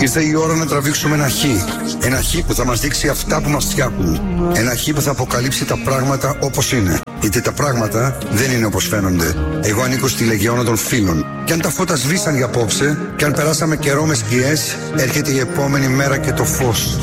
Ήρθε η ώρα να τραβήξουμε ένα χ. Ένα χ που θα μας δείξει αυτά που μας φτιάχνουν. Ένα χ που θα αποκαλύψει τα πράγματα όπως είναι. Γιατί τα πράγματα δεν είναι όπως φαίνονται. Εγώ ανήκω στη Λεγεώνα των Φίλων. Και αν τα φώτα σβήσαν για απόψε, και αν περάσαμε καιρό με σκιές, έρχεται η επόμενη μέρα και το φως.